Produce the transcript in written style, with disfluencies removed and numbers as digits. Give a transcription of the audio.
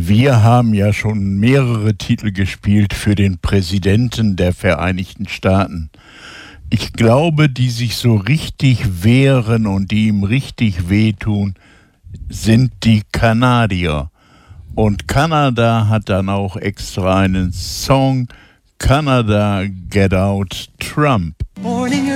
Wir haben ja schon mehrere Titel gespielt für den Präsidenten der Vereinigten Staaten. Ich glaube, die sich so richtig wehren und die ihm richtig wehtun, sind die Kanadier. Und Kanada hat dann auch extra einen Song, Canada Get Out Trump. Morning